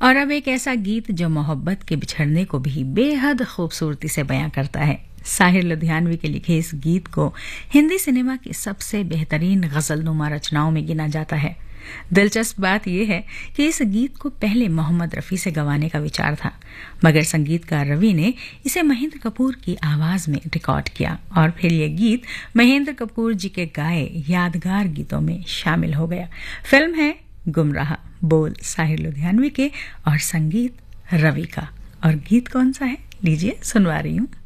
और अब एक ऐसा गीत जो मोहब्बत के बिछड़ने को भी बेहद खूबसूरती से बयां करता है। साहिर लुधियानवी के लिखे इस गीत को हिंदी सिनेमा की सबसे बेहतरीन गजलनुमा रचनाओं में गिना जाता है। दिलचस्प बात यह है कि इस गीत को पहले मोहम्मद रफी से गवाने का विचार था, मगर संगीतकार रवि ने इसे महेंद्र कपूर की आवाज में रिकॉर्ड किया और फिर यह गीत महेंद्र कपूर जी के गाए यादगार गीतों में शामिल हो गया। फिल्म है गुमराह, बोल साहिर लुधियानवी के और संगीत रवि का। और गीत कौन सा है, लीजिए सुनवा रही हूं।